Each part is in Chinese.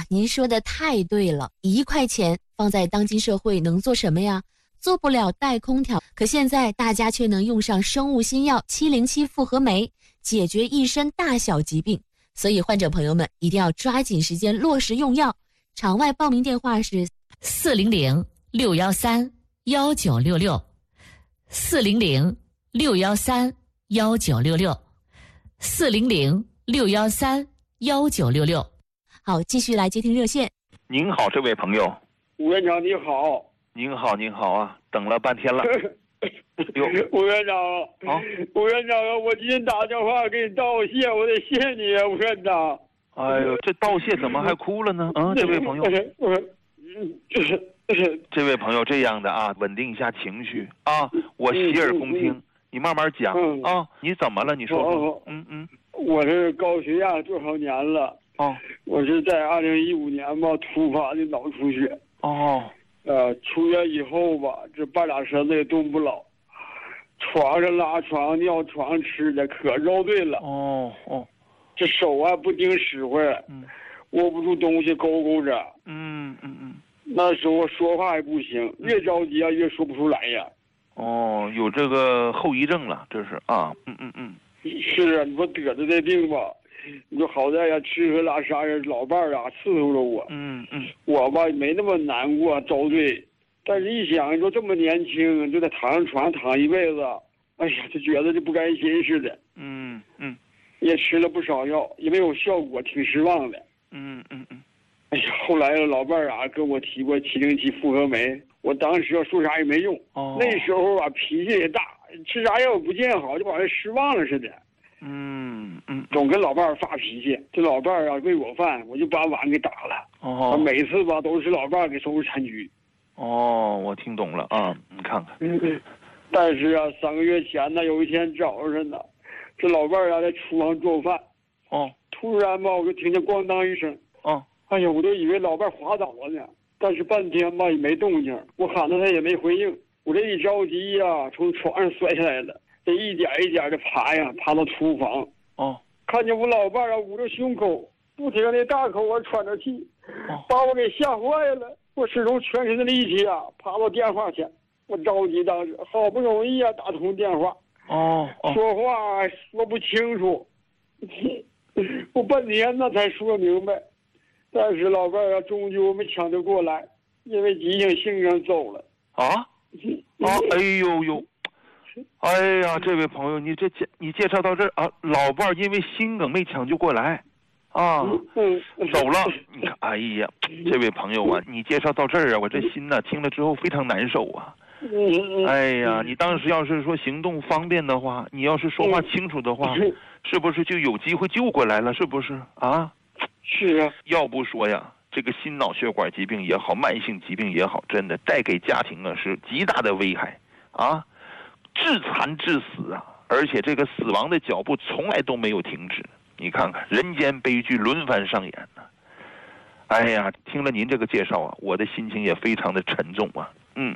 您说的太对了，1块钱放在当今社会能做什么呀？做不了带空调，可现在大家却能用上生物新药707复合酶，解决一身大小疾病。所以患者朋友们一定要抓紧时间落实用药。场外报名电话是400-613-1966，400-613-1966。好，继续来接听热线。 您好，这位朋友。 吴院长你好。 您好，您好啊，等了半天了。 吴院长，吴院长啊，我今天打电话给你道谢，我得谢谢你啊，吴院长。 哎呦，这道谢怎么还哭了呢？这位朋友，这位朋友这样的啊，稳定一下情绪啊，我洗耳恭听，你慢慢讲啊，你怎么了？你说说。 我是高血压多少年了？我是在2015年吧突发的脑出血。出院以后吧，这半拉身子也动不了，床上拉床尿床吃的可肉对了。这手啊不听使唤，握不住东西勾勾着。那时候说话也不行，越着急啊越说不出来呀。 有这个后遗症了，这是啊。 是啊，你说得的这病吧，你说好在呀，吃喝拉撒呀，老伴儿啊伺候着我。我吧没那么难过遭罪，但是一想说这么年轻就得躺上床躺一辈子，哎呀，就觉得就不甘心似的。也吃了不少药，也没有效果，挺失望的。哎呀，后来老伴儿啊跟我提过707复合酶，我当时要说啥也没用。那时候啊脾气也大，吃啥药也不见好，就把人失望了似的。总跟老伴儿发脾气，这老伴儿啊喂我饭，我就把碗给打了。每次吧都是老伴儿给收拾残局。 我听懂了啊，你看看。 但是啊，3个月前呢，有一天早上呢，这老伴儿啊在厨房做饭。突然吧，我就听见咣当一声。哎呀，我都以为老伴儿滑倒了呢，但是半天吧也没动静，我喊他也没回应。我这一着急呀，从床上摔下来了，这一点一点的爬呀，爬到厨房。看见我老伴儿啊捂着胸口，不停的大口啊喘着气，把我给吓坏了。我使出全身的力气啊，爬到电话前，我着急，当时好不容易啊打通电话。说话说不清楚，我半天呢才说明白。但是老伴儿啊，终究没抢救过来，因为急性心梗走了。 哎呦，哎呀，这位朋友，你介绍到这儿啊，老伴儿因为心梗没抢救过来，走了。你看，哎呀，这位朋友啊，你介绍到这儿啊，我这心呢听了之后非常难受啊。哎呀，你当时要是说行动方便的话，你要是说话清楚的话，是不是就有机会救过来了？是不是啊？ 是啊， 要不说呀，这个心脑血管疾病也好，慢性疾病也好，真的带给家庭啊是极大的危害啊，致残致死啊，而且这个死亡的脚步从来都没有停止。你看看，人间悲剧轮番上演呢。哎呀，听了您这个介绍啊，我的心情也非常的沉重啊。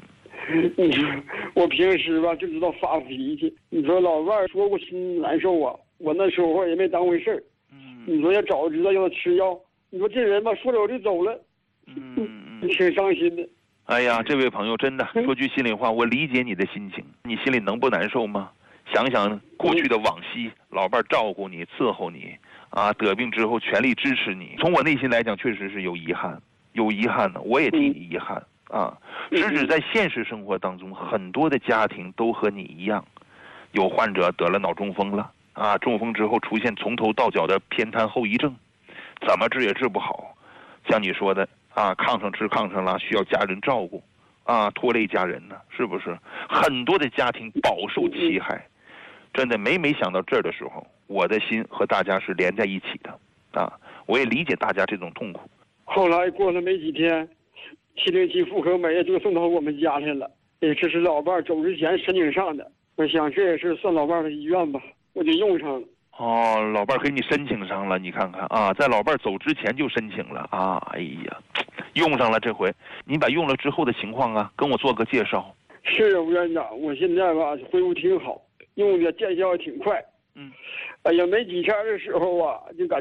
我平时吧就知道发脾气，你说老伴儿说我心难受啊，我那时候也没当回事儿。你说要早知道要吃药，你说这人吧说走就走了，挺伤心的。 哎呀，这位朋友，真的说句心里话，我理解你的心情，你心里能不难受吗？想想过去的往昔，老伴儿照顾你伺候你啊，得病之后全力支持你，从我内心来讲确实是有遗憾的，我也替你遗憾啊。直指在现实生活当中，很多的家庭都和你一样，有患者得了脑中风了啊，中风之后出现从头到脚的偏瘫后遗症，怎么治也治不好。像你说的啊，炕上吃炕上了，需要家人照顾啊，拖累家人呢，是不是？很多的家庭饱受其害，真的每想到这儿的时候，我的心和大家是连在一起的啊，我也理解大家这种痛苦。 后来过了没几天，707复合酶就送到我们家来了，这是老伴儿走之前申请上的，我想这也是算老伴儿的遗愿吧，我就用上了。 老伴儿给你申请上了，你看看啊，在老伴儿走之前就申请了啊，哎呀，用上了这回。你把用了之后的情况啊，跟我做个介绍。 是啊，吴院长，我现在吧恢复挺好，用的见效也挺快。哎呀，没几天的时候啊，就感